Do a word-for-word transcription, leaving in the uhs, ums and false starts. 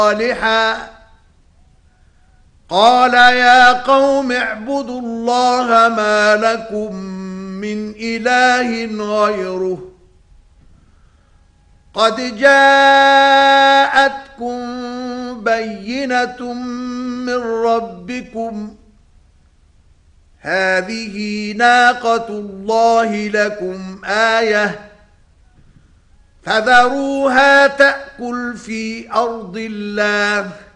صالحا قال يا قوم اعبدوا الله ما لكم من إله غيره قد جاءتكم بينة من ربكم هذه ناقة الله لكم آية فذروها تأكل في أرض الله